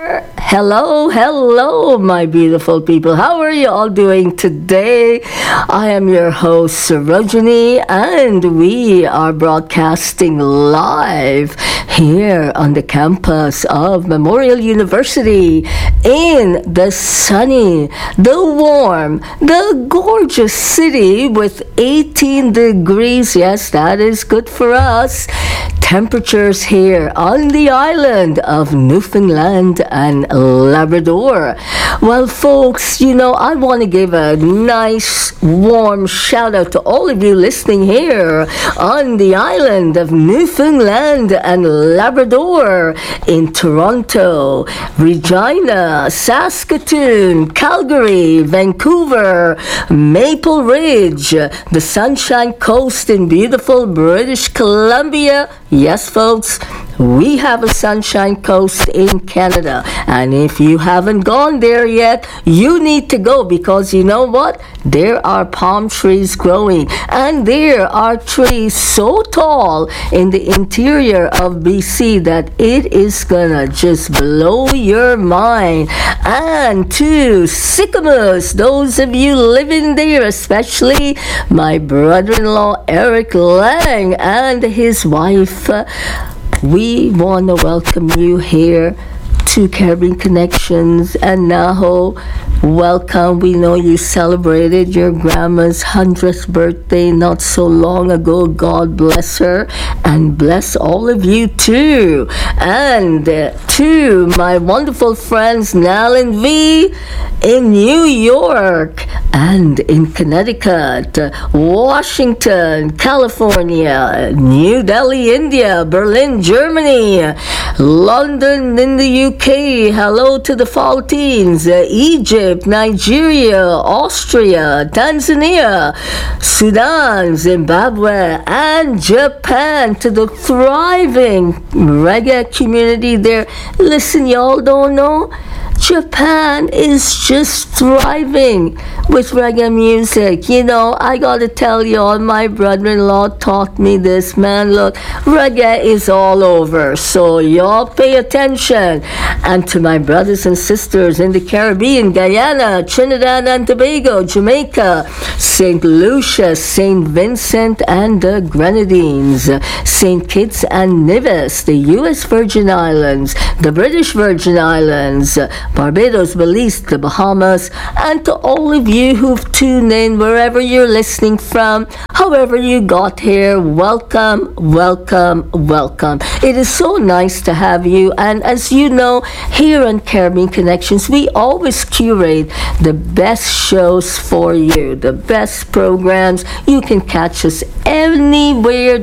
Hello, hello, my beautiful people. How are you all doing today? I am your host, Sarojini, and we are broadcasting live here on the campus of Memorial University in the sunny, the warm, the gorgeous city with 18 degrees. Yes, that is good for us. Temperatures here on the island of Newfoundland and Labrador. Well, folks, I want to give a nice, warm shout out to all of you listening here on the island of Newfoundland and Labrador in Toronto, Regina, Saskatoon, Calgary, Vancouver, Maple Ridge, the Sunshine Coast in beautiful British Columbia. Yes, folks, we have a Sunshine Coast in Canada, and if you haven't gone there yet, you need to go, because you know what? There are palm trees growing, and there are trees so tall in the interior of BC that it is gonna just blow your mind. And to Sycamus, those of you living there, especially my brother-in-law Eric Lang and his wife, we want to welcome you here to Caribbean Connections. And Naho, welcome. We know you celebrated your grandma's 100th birthday not so long ago. God bless her and bless all of you too. And to my wonderful friends Nal and V in New York and in Connecticut, Washington, California, New Delhi, India, Berlin, Germany, London in the UK. Hello to the Philippines, Egypt, Nigeria, Austria, Tanzania, Sudan, Zimbabwe, and Japan, to the thriving reggae community there. Listen, y'all don't know, Japan is just thriving with reggae music. I gotta tell y'all, my brother-in-law taught me this, man. Look, reggae is all over, so y'all pay attention. And to my brothers and sisters in the Caribbean, Guyana, Trinidad and Tobago, Jamaica, St. Lucia, St. Vincent and the Grenadines, St. Kitts and Nevis, the U.S. Virgin Islands, the British Virgin Islands, Barbados, Belize, the Bahamas, and to all of you who've tuned in wherever you're listening from, however you got here, welcome, welcome, welcome. It is so nice to have you, and as you know, here on Caribbean Connections, we always curate the best shows for you, the best programs. You can catch us anywhere,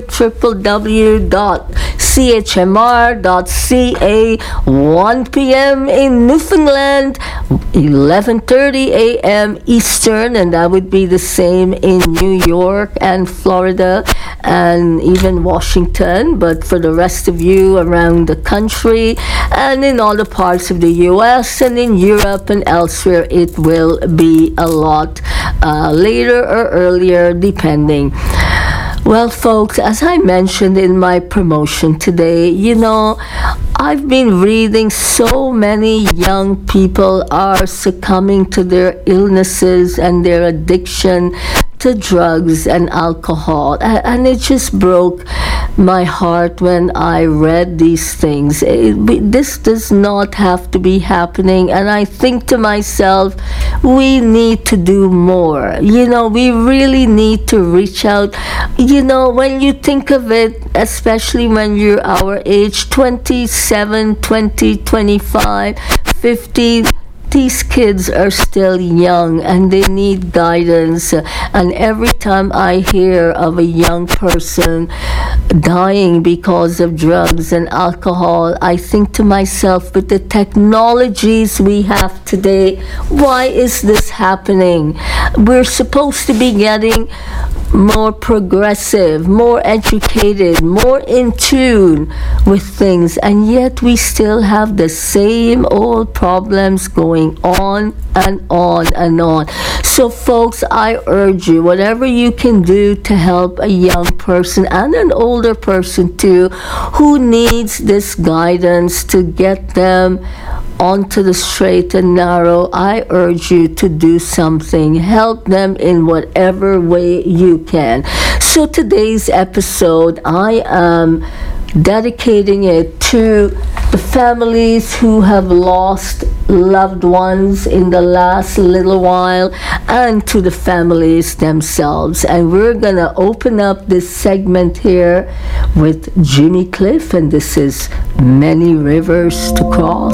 www.chmr.ca, 1 p.m. in Newfoundland, 11:30 a.m. Eastern, and that would be the same in New York and Florida and even Washington. But for the rest of you around the country and in all the parts of the U.S. and in Europe and elsewhere, it will be a lot later or earlier, depending. Well, folks, as I mentioned in my promotion today, I've been reading so many young people are succumbing to their illnesses and their addiction to drugs and alcohol, and it just broke my heart when I read these things. This does not have to be happening, and I think to myself, we need to do more. We really need to reach out. When you think of it, especially when you're our age, 27, 20, 25, 50, these kids are still young and they need guidance. And every time I hear of a young person dying because of drugs and alcohol, I think to myself, with the technologies we have today, why is this happening? We're supposed to be getting more progressive, more educated, more in tune with things, and yet we still have the same old problems going on and on and on. So folks, I urge you, whatever you can do to help a young person and an older person too, who needs this guidance to get them onto the straight and narrow, I urge you to do something. Help them in whatever way you can. So today's episode, I am dedicating it to the families who have lost loved ones in the last little while, and to the families themselves. And we're gonna open up this segment here with Jimmy Cliff, and this is Many Rivers to Cross.